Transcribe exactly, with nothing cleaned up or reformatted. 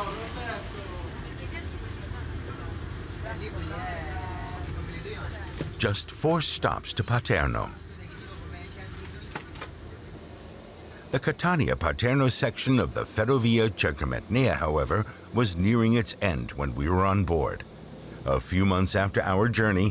Just four stops to Paterno. The Catania-Paterno section of the Ferrovia Cercametnea, however, was nearing its end when we were on board. A few months after our journey,